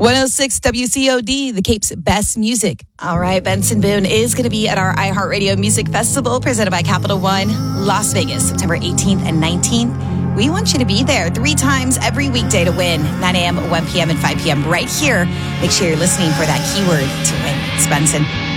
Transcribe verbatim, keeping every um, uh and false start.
one oh six W C O D, the Cape's best music. All right, Benson Boone is going to be at our iHeartRadio Music Festival presented by Capital One, Las Vegas, September eighteenth and nineteenth. We want you to be there three times every weekday to win, nine a.m., one p.m., and five p.m. right here. Make sure you're listening for that keyword to win. It's Benson.